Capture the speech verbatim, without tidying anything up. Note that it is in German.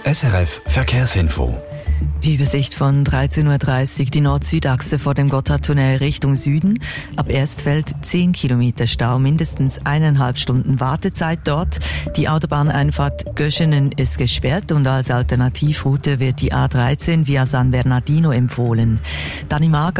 S R F Verkehrsinfo. Die Übersicht von dreizehn Uhr dreißig, die Nord-Süd-Achse vor dem Gotthardtunnel Richtung Süden. Ab Erstfeld zehn Kilometer Stau, mindestens eineinhalb Stunden Wartezeit dort. Die Autobahneinfahrt Göschenen ist gesperrt und als Alternativroute wird die A dreizehn via San Bernardino empfohlen. Dann im